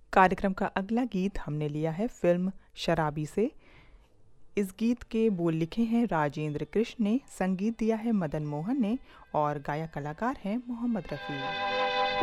कार्यक्रम का अगला गीत हमने लिया है फिल्म शराबी से। इस गीत के बोल लिखे हैं राजेंद्र कृष्ण ने, संगीत दिया है मदन मोहन ने और गायक कलाकार हैं मोहम्मद रफ़ी।